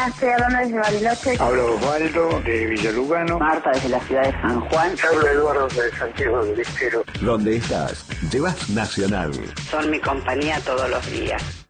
Hola, estoy hablando desde Bariloche. Habla Osvaldo de Villalugano. Marta desde la ciudad de San Juan. Habla Eduardo de Santiago del Estero. Donde estás, llevas Nacional. Son mi compañía todos los días.